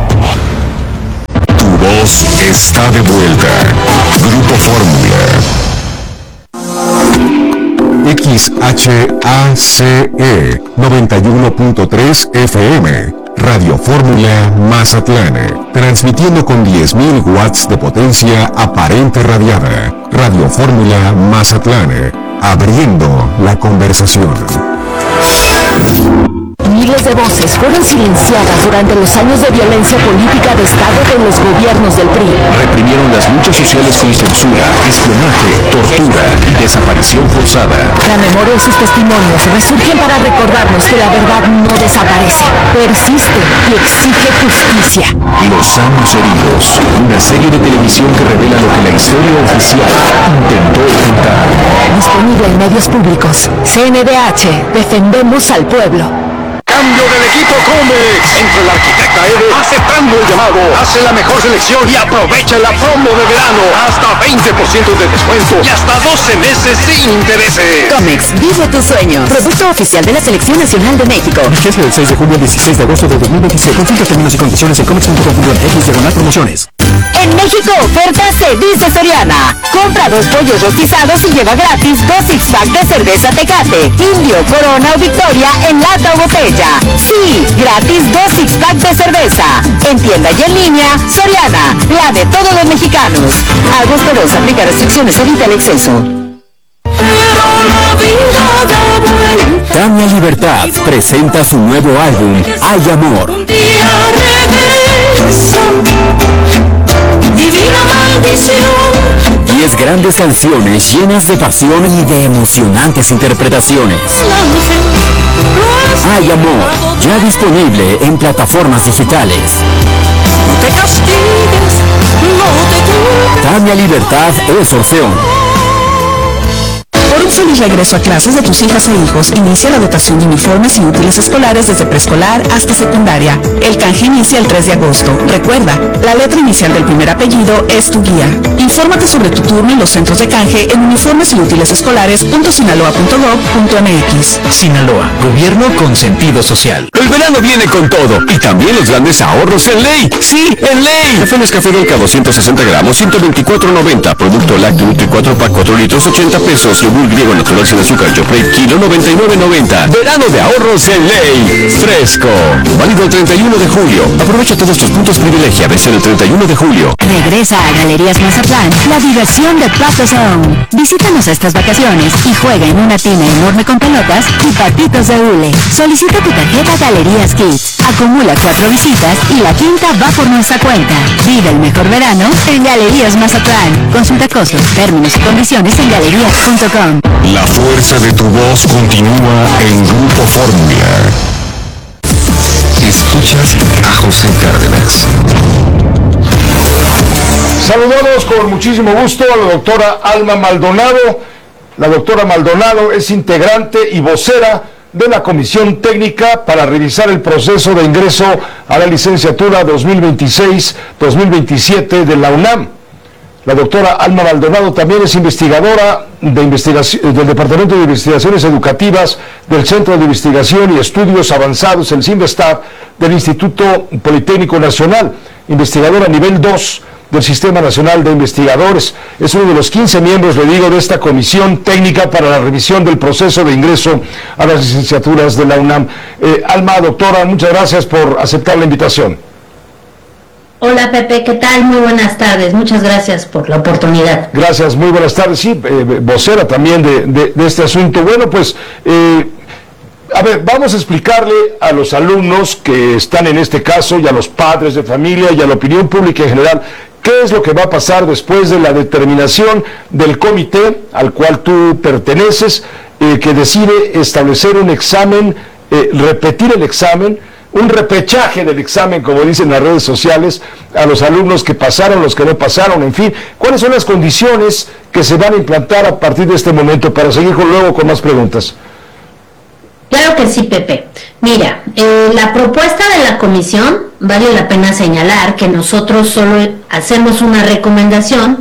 Tu voz está de vuelta. Grupo Fórmula. X H A C E noventa y uno punto tres F M. Radio Fórmula Mazatlán, transmitiendo con diez mil watts de potencia aparente radiada. Radio Fórmula Mazatlán, abriendo la conversación. Miles de voces fueron silenciadas durante los años de violencia política de Estado de los gobiernos del P R I. Reprimieron las luchas sociales con censura, espionaje, tortura y desaparición forzada. La memoria y sus testimonios resurgen para recordarnos que la verdad no desaparece, persiste y exige justicia. Los años heridos, una serie de televisión que revela lo que la historia oficial intentó ocultar. Disponible en medios públicos. C N D H, defendemos al pueblo. Cambio del equipo Comex. Entra el arquitecta Ede aceptando el llamado. Hace la mejor selección y aprovecha la promo de verano. Hasta veinte por ciento de descuento y hasta doce meses sin intereses. Comex, vive tus sueños. Producto oficial de la Selección Nacional de México. Vigencia del seis de julio al dieciséis de agosto de dos mil veintiséis. Consulta términos y condiciones en comex punto com punto m x diagonal promociones. En México, oferta se dice Soriana. Compra dos pollos rostizados y lleva gratis dos six-pack de cerveza Tecate, Indio, Corona o Victoria en lata o botella. Sí, gratis dos six-pack de cerveza. En tienda y en línea, Soriana, la de todos los mexicanos. Agosto dos, aplica restricciones, evita el exceso. Tania Libertad presenta su nuevo álbum, Hay Amor. Divina maldición. Diez grandes canciones llenas de pasión y de emocionantes interpretaciones. Hay Amor, ya disponible en plataformas digitales. No te castigues, no te culpes. Tania Libertad es opción. Por un feliz regreso a clases de tus hijas e hijos, inicia la dotación de uniformes y útiles escolares desde preescolar hasta secundaria. El canje inicia el tres de agosto. Recuerda, la letra inicial del primer apellido es tu guía. Infórmate sobre tu turno en los centros de canje en uniformes y útiles escolares punto sinaloa punto gob punto m x. Sinaloa, gobierno con sentido social. El verano viene con todo y también los grandes ahorros en Ley. ¡Sí, en Ley! Café Nescafé Dolca doscientos sesenta gramos, ciento veinticuatro noventa. Producto lácteo Nutri cuatro pack cuatro litros, ochenta pesos. Yogur griego natural sin azúcar Yoplait kilo, noventa y nueve noventa. Verano de ahorros en Ley. Fresco. Válido el treinta y uno de julio. Aprovecha todos tus puntos privilegiables en el treinta y uno de julio. Regresa a Galerías Mazatlán, la diversión de Plaza Zone. Visítanos estas vacaciones y juega en una tina enorme con pelotas y patitos de hule. Solicita tu tarjeta Galerías Kids. Acumula cuatro visitas y la quinta va por nuestra cuenta. Vive el mejor verano en Galerías Mazatlán. Consulta costos, términos y condiciones en galerías punto com. La fuerza de tu voz continúa en Grupo Fórmula. Escuchas a José Cárdenas. Saludamos con muchísimo gusto a la doctora Alma Maldonado. La doctora Maldonado es integrante y vocera de la Comisión Técnica para revisar el proceso de ingreso a la licenciatura dos mil veintiséis dos mil veintisiete de la UNAM. La doctora Alma Maldonado también es investigadora de investigación, del Departamento de Investigaciones Educativas del Centro de Investigación y Estudios Avanzados, el CINVESTAB, del Instituto Politécnico Nacional, investigadora nivel dos del Sistema Nacional de Investigadores. Es uno de los quince miembros, le digo, de esta Comisión Técnica para la revisión del proceso de ingreso a las licenciaturas de la UNAM. Eh, Alma, doctora, muchas gracias por aceptar la invitación. Hola Pepe, ¿qué tal? Muy buenas tardes, muchas gracias por la oportunidad. Gracias, muy buenas tardes, sí, eh, vocera también de, de, de este asunto. Bueno, pues, eh, a ver, vamos a explicarle a los alumnos que están en este caso y a los padres de familia y a la opinión pública en general, qué es lo que va a pasar después de la determinación del comité al cual tú perteneces, eh, que decide establecer un examen, eh, repetir el examen, un repechaje del examen, como dicen las redes sociales, a los alumnos que pasaron, los que no pasaron, en fin. ¿Cuáles son las condiciones que se van a implantar a partir de este momento? Para seguir con, luego con más preguntas. Claro que sí, Pepe. Mira, eh, la propuesta de la comisión, vale la pena señalar que nosotros solo hacemos una recomendación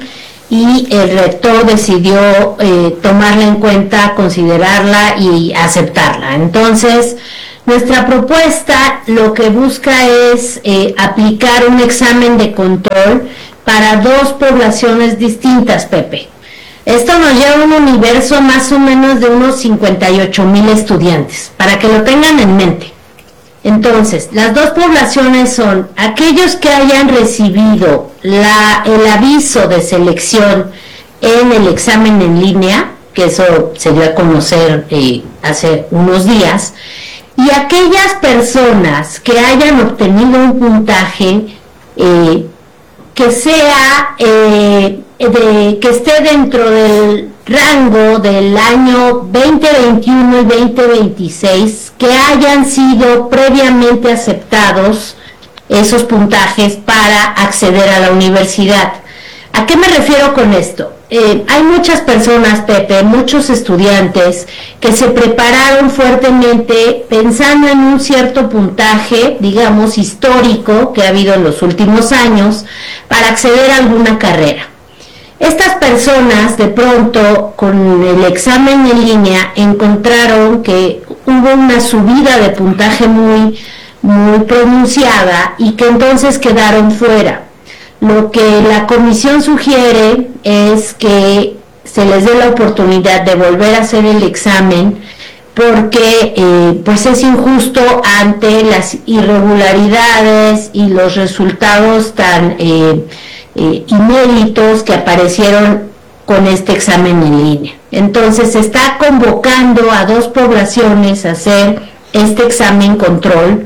y el rector decidió eh, tomarla en cuenta, considerarla y aceptarla. Entonces, nuestra propuesta lo que busca es eh, aplicar un examen de control para dos poblaciones distintas, Pepe. Esto nos lleva a un universo más o menos de unos cincuenta y ocho mil estudiantes, para que lo tengan en mente. Entonces, las dos poblaciones son aquellos que hayan recibido la, el aviso de selección en el examen en línea, que eso se dio a conocer eh, hace unos días, y aquellas personas que hayan obtenido un puntaje eh, que sea eh, de, que esté dentro del rango del año veinte veintiuno y veinte veintiséis, que hayan sido previamente aceptados esos puntajes para acceder a la universidad. ¿A qué me refiero con esto? Eh, hay muchas personas, Pepe, muchos estudiantes que se prepararon fuertemente pensando en un cierto puntaje, digamos, histórico que ha habido en los últimos años para acceder a alguna carrera. Estas personas de pronto con el examen en línea encontraron que hubo una subida de puntaje muy, muy pronunciada y que entonces quedaron fuera. Lo que la comisión sugiere es que se les dé la oportunidad de volver a hacer el examen porque eh, pues es injusto ante las irregularidades y los resultados tan eh, eh, inéditos que aparecieron con este examen en línea. Entonces se está convocando a dos poblaciones a hacer este examen control,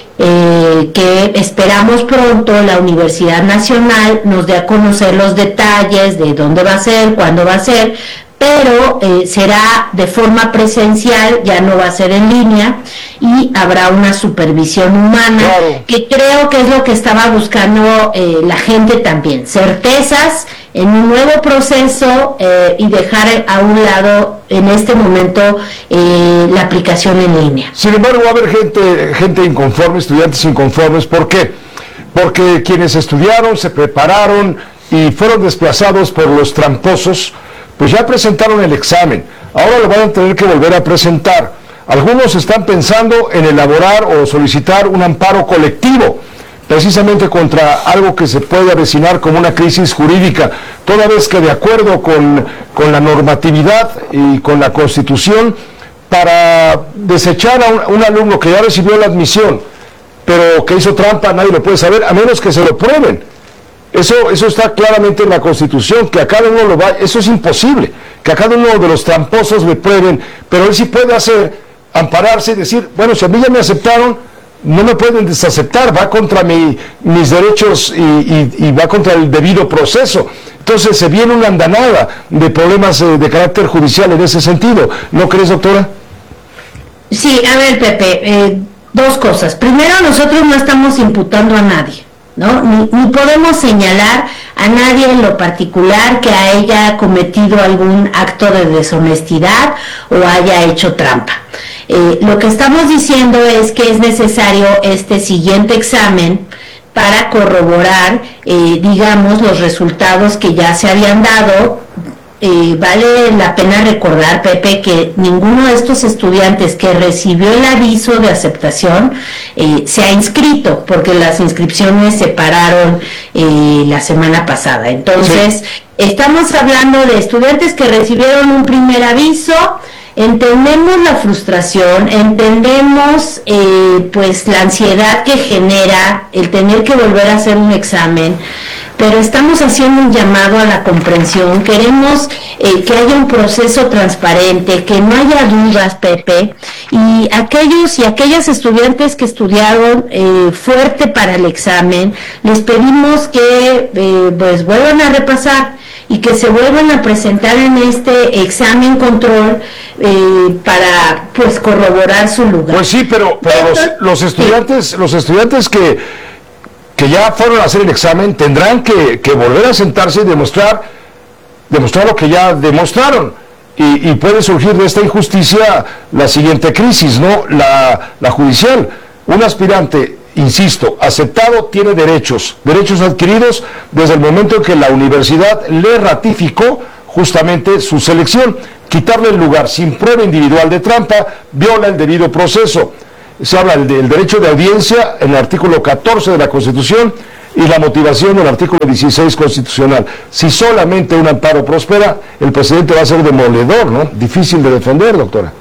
Eh, que esperamos pronto la Universidad Nacional nos dé a conocer los detalles de dónde va a ser, cuándo va a ser, pero eh, será de forma presencial, ya no va a ser en línea y habrá una supervisión humana, claro, que creo que es lo que estaba buscando eh, la gente también, certezas en un nuevo proceso eh, y dejar a un lado en este momento eh, la aplicación en línea. Sin embargo, va a haber gente, gente inconforme, estudiantes inconformes. ¿Por qué? Porque quienes estudiaron, se prepararon y fueron desplazados por los tramposos, pues ya presentaron el examen. Ahora lo van a tener que volver a presentar. Algunos están pensando en elaborar o solicitar un amparo colectivo, precisamente contra algo que se puede avecinar como una crisis jurídica, toda vez que de acuerdo con, con la normatividad y con la Constitución, para desechar a un, un alumno que ya recibió la admisión, pero que hizo trampa, nadie lo puede saber, a menos que se lo prueben. Eso, eso está claramente en la Constitución, que a cada uno lo va, eso es imposible, que a cada uno de los tramposos le prueben, pero él sí puede hacer, ampararse y decir, bueno, si a mí ya me aceptaron, no me pueden desaceptar, va contra mi, mis derechos y, y, y va contra el debido proceso. Entonces se viene una andanada de problemas eh, de carácter judicial en ese sentido. ¿No crees, doctora? Sí, a ver, Pepe, eh, dos cosas. Primero, nosotros no estamos imputando a nadie, ¿no? Ni, ni podemos señalar a nadie en lo particular que haya cometido algún acto de deshonestidad o haya hecho trampa. Eh, lo que estamos diciendo es que es necesario este siguiente examen para corroborar, eh, digamos, los resultados que ya se habían dado. Eh, vale la pena recordar, Pepe, que ninguno de estos estudiantes que recibió el aviso de aceptación eh, se ha inscrito, porque las inscripciones se pararon eh, la semana pasada. Entonces, sí, estamos hablando de estudiantes que recibieron un primer aviso. Entendemos la frustración, entendemos eh, pues la ansiedad que genera el tener que volver a hacer un examen, pero estamos haciendo un llamado a la comprensión. Queremos eh, que haya un proceso transparente, que no haya dudas, Pepe, y aquellos y aquellas estudiantes que estudiaron eh, fuerte para el examen, les pedimos que eh, pues vuelvan a repasar y que se vuelvan a presentar en este examen control eh, para pues corroborar su lugar. Pues sí, pero, pero los, los estudiantes, sí. los estudiantes que, que ya fueron a hacer el examen tendrán que, que volver a sentarse y demostrar, demostrar lo que ya demostraron. Y, y puede surgir de esta injusticia la siguiente crisis, ¿no? La, la judicial. Un aspirante insisto, aceptado tiene derechos, derechos adquiridos desde el momento en que la universidad le ratificó justamente su selección. Quitarle el lugar sin prueba individual de trampa viola el debido proceso. Se habla del derecho de audiencia en el artículo catorce de la Constitución y la motivación del artículo dieciséis constitucional. Si solamente un amparo prospera, el presidente va a ser demoledor, ¿no? Difícil de defender, doctora.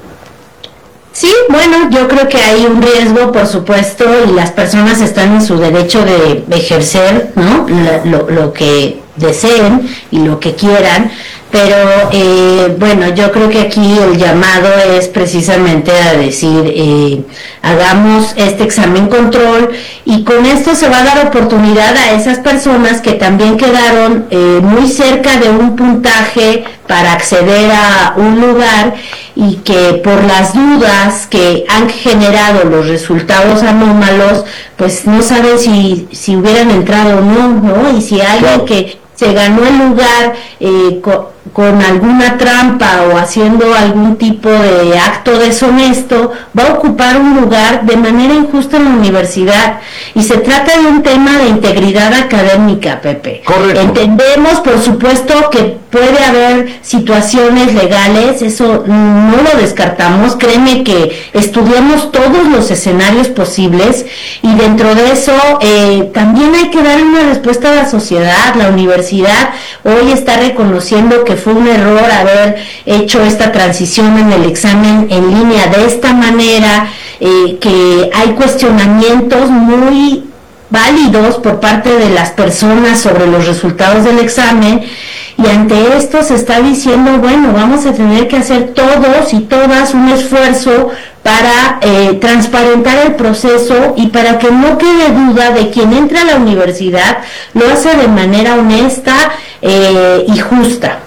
Sí, bueno, yo creo que hay un riesgo, por supuesto, y las personas están en su derecho de ejercer, ¿no?, lo, lo que deseen y lo que quieran, pero eh, bueno, yo creo que aquí el llamado es precisamente a decir, eh, hagamos este examen control, y con esto se va a dar oportunidad a esas personas que también quedaron eh, muy cerca de un puntaje para acceder a un lugar, y que por las dudas que han generado los resultados anómalos, pues no saben si, si hubieran entrado o no, ¿no? Y si alguien claro. que se ganó el lugar eh, con, con alguna trampa o haciendo algún tipo de acto deshonesto, va a ocupar un lugar de manera injusta en la universidad. Y se trata de un tema de integridad académica, Pepe. Correcto. Entendemos, por supuesto, que puede haber situaciones legales, eso no lo descartamos. Créeme que estudiamos todos los escenarios posibles, y dentro de eso eh, también hay que dar una respuesta a la sociedad. La universidad hoy está reconociendo que fue un error haber hecho esta transición en el examen en línea de esta manera, eh, que hay cuestionamientos muy válidos por parte de las personas sobre los resultados del examen, y ante esto se está diciendo, bueno, vamos a tener que hacer todos y todas un esfuerzo para eh, transparentar el proceso, y para que no quede duda de quien entra a la universidad lo hace de manera honesta eh, y justa.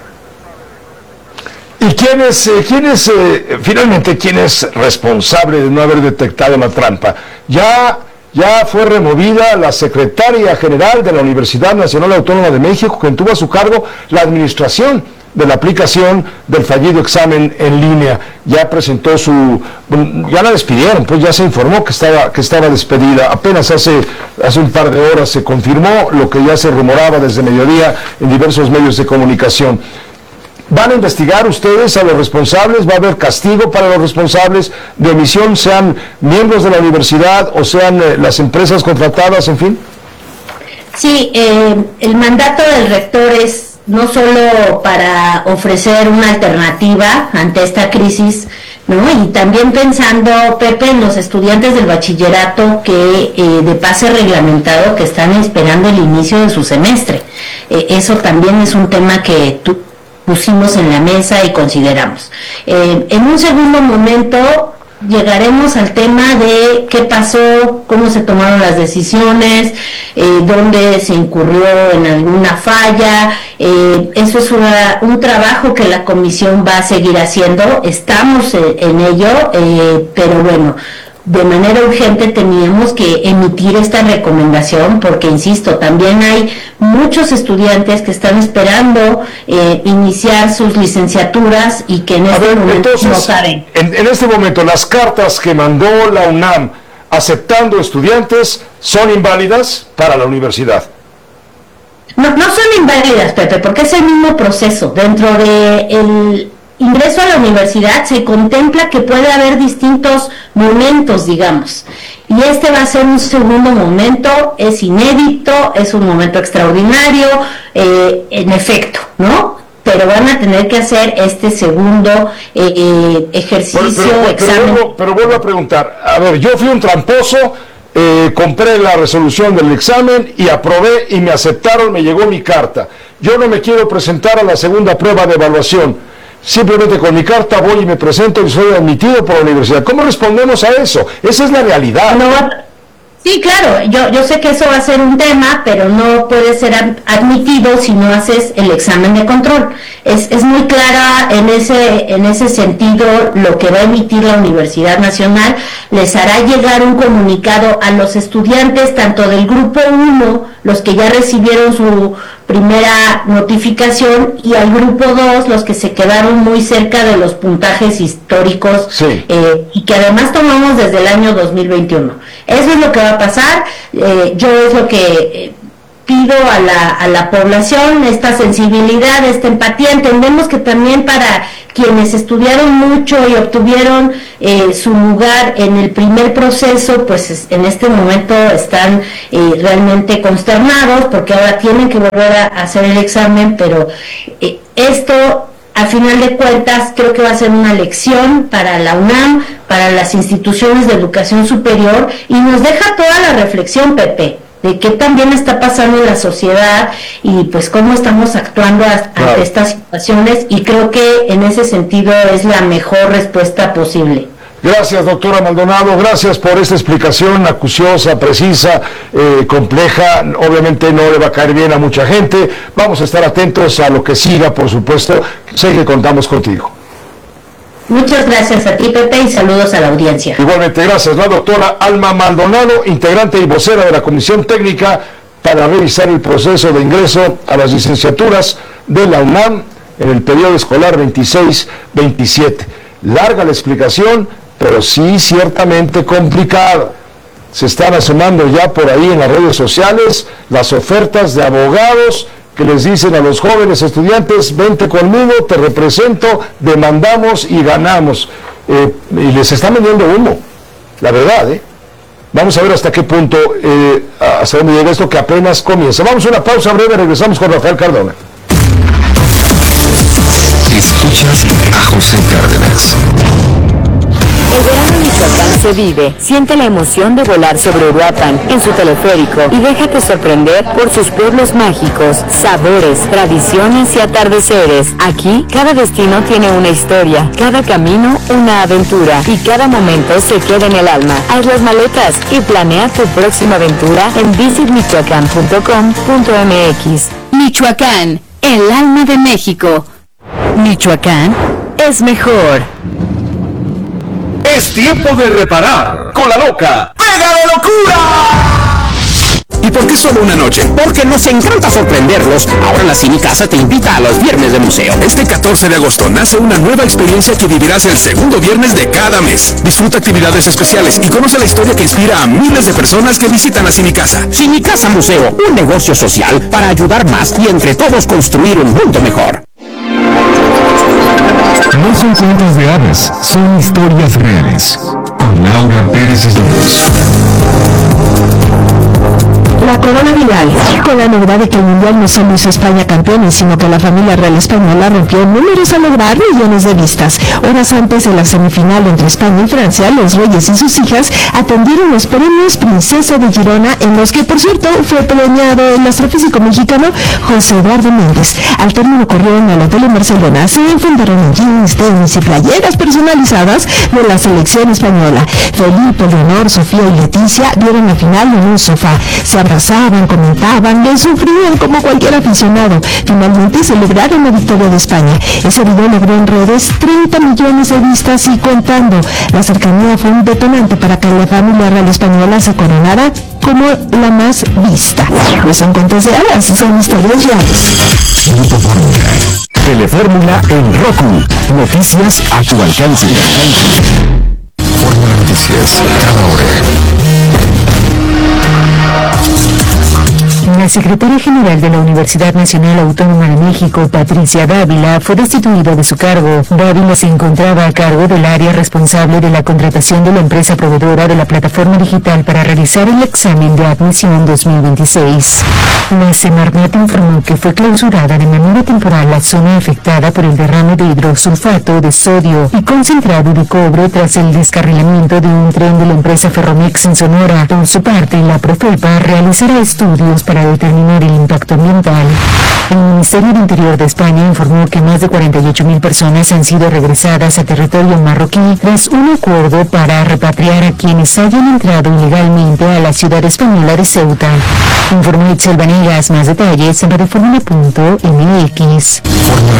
¿Y quién es, eh, quién es eh, finalmente, quién es responsable de no haber detectado la trampa? Ya... Ya fue removida la secretaria general de la Universidad Nacional Autónoma de México, quien tuvo a su cargo la administración de la aplicación del fallido examen en línea. Ya presentó su... ya la despidieron, pues ya se informó que estaba, que estaba despedida. Apenas hace, hace un par de horas se confirmó lo que ya se rumoraba desde mediodía en diversos medios de comunicación. ¿Van a investigar ustedes a los responsables? ¿Va a haber castigo para los responsables de omisión, sean miembros de la universidad o sean eh, las empresas contratadas, en fin? Sí, eh, el mandato del rector es no solo para ofrecer una alternativa ante esta crisis, ¿no?, y también pensando, Pepe, en los estudiantes del bachillerato que eh, de pase reglamentado, que están esperando el inicio de su semestre. Eh, eso también es un tema que tú pusimos en la mesa y consideramos. Eh, en un segundo momento llegaremos al tema de qué pasó, cómo se tomaron las decisiones, eh, dónde se incurrió en alguna falla. Eh, eso es una, un trabajo que la comisión va a seguir haciendo, estamos en, en ello, eh, pero bueno, de manera urgente teníamos que emitir esta recomendación, porque insisto, también hay muchos estudiantes que están esperando eh, iniciar sus licenciaturas y que en este ver, momento entonces, no saben. En, en este momento, las cartas que mandó la UNAM aceptando estudiantes son inválidas para la universidad. No, no son inválidas, Pepe, porque es el mismo proceso. Dentro de el ingreso a la universidad se contempla que puede haber distintos momentos, digamos, y este va a ser un segundo momento, es inédito, es un momento extraordinario, eh, en efecto, ¿no? Pero van a tener que hacer este segundo eh, eh, ejercicio, pero, pero, examen. Pero vuelvo, pero vuelvo a preguntar, a ver, yo fui un tramposo, eh, compré la resolución del examen y aprobé y me aceptaron, me llegó mi carta. Yo no me quiero presentar a la segunda prueba de evaluación. Simplemente con mi carta voy y me presento y soy admitido por la universidad. ¿Cómo respondemos a eso? Esa es la realidad. No, sí, claro, yo, yo sé que eso va a ser un tema, pero no puede ser admitido si no haces el examen de control. Es, es muy clara en ese, en ese sentido lo que va a emitir la Universidad Nacional. Les hará llegar un comunicado a los estudiantes, tanto del grupo uno, los que ya recibieron su primera notificación, y al grupo dos, los que se quedaron muy cerca de los puntajes históricos, sí. eh, y que además tomamos desde el año dos mil veintiuno. Eso es lo que va a pasar. Eh, yo es lo que eh, pido a la, a la población, esta sensibilidad, esta empatía. Entendemos que también para quienes estudiaron mucho y obtuvieron eh, su lugar en el primer proceso, pues en este momento están eh, realmente consternados porque ahora tienen que volver a hacer el examen, pero eh, esto, a final de cuentas, creo que va a ser una lección para la UNAM, para las instituciones de educación superior, y nos deja toda la reflexión, Pepe, de qué también está pasando en la sociedad y pues cómo estamos actuando ante claro. estas situaciones, y creo que en ese sentido es la mejor respuesta posible. Gracias, doctora Maldonado, gracias por esta explicación acuciosa, precisa, eh, compleja. Obviamente no le va a caer bien a mucha gente. Vamos a estar atentos a lo que siga, por supuesto. Sé que contamos contigo. Muchas gracias a ti, Pepe, y saludos a la audiencia. Igualmente, gracias. La doctora Alma Maldonado, integrante y vocera de la Comisión Técnica para revisar el proceso de ingreso a las licenciaturas de la UNAM en el periodo escolar veintiséis veintisiete. Larga la explicación, pero sí ciertamente complicado. Se están asomando ya por ahí en las redes sociales las ofertas de abogados que les dicen a los jóvenes estudiantes: vente conmigo, te represento, demandamos y ganamos. Eh, y les están vendiendo humo, la verdad, ¿eh? Vamos a ver hasta qué punto, eh, hasta dónde llega esto que apenas comienza. Vamos a una pausa breve, regresamos con Rafael Cardona. Escuchas a José Cárdenas. El verano en Michoacán se vive. Siente la emoción de volar sobre Uruapan en su teleférico y déjate sorprender por sus pueblos mágicos, sabores, tradiciones y atardeceres. Aquí, cada destino tiene una historia, cada camino una aventura y cada momento se queda en el alma. Haz las maletas y planea tu próxima aventura en visit michoacán punto com punto m x. Michoacán, el alma de México. Michoacán es mejor. Es tiempo de reparar con la loca. ¡Pega de locura! ¿Y por qué solo una noche? Porque nos encanta sorprenderlos. Ahora la Cine Casa te invita a los viernes de museo. Este catorce de agosto nace una nueva experiencia que vivirás el segundo viernes de cada mes. Disfruta actividades especiales y conoce la historia que inspira a miles de personas que visitan la Cine Casa. Cine Casa Museo, un negocio social para ayudar más y entre todos construir un mundo mejor. No son cuentos de hadas, son historias reales. Con Laura Pérez Esdorús. La corona viral, con la novedad de que el Mundial no solo hizo España campeones, sino que la familia real española rompió números al lograr millones de vistas. Horas antes de la semifinal entre España y Francia, los reyes y sus hijas atendieron los premios Princesa de Girona, en los que, por cierto, fue premiado el astrofísico mexicano José Eduardo Méndez. Al término corrieron al hotel en Barcelona, se enfundaron jeans, tenis y playeras personalizadas de la selección española. Felipe, Leonor, Sofía y Leticia vieron la final en un sofá. Se abrazaban, comentaban, le sufrían como cualquier aficionado. Finalmente celebraron la victoria de España. Ese video logró en redes treinta millones de vistas y contando. La cercanía fue un detonante para que la familia real española se coronara como la más vista. No son cuentos de hadas, son historias reales. Grupo Fórmula. Telefórmula en Roku. Noticias a tu alcance. Fórmula Noticias, cada hora. La secretaria general de la Universidad Nacional Autónoma de México, Patricia Dávila, fue destituida de su cargo. Dávila se encontraba a cargo del área responsable de la contratación de la empresa proveedora de la plataforma digital para realizar el examen de admisión dos mil veintiséis. La Semarnat informó que fue clausurada de manera temporal la zona afectada por el derrame de hidrosulfato de sodio y concentrado de cobre tras el descarrilamiento de un tren de la empresa Ferromex en Sonora. Por su parte, la Profepa realizará estudios para determinar el impacto ambiental. El Ministerio de Interior de España informó que más de cuarenta y ocho mil personas han sido regresadas a territorio marroquí tras un acuerdo para repatriar a quienes hayan entrado ilegalmente a la ciudad española de Ceuta. Informó Itzel Vanegas. Más detalles en radioformula punto m x. Fórmula